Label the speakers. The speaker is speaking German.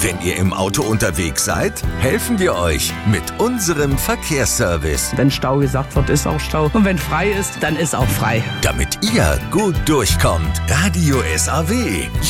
Speaker 1: Wenn ihr im Auto unterwegs seid, helfen wir euch mit unserem Verkehrsservice.
Speaker 2: Wenn Stau gesagt wird, ist auch Stau. Und wenn frei ist, dann ist auch frei.
Speaker 1: Damit ihr gut durchkommt. Radio SAW.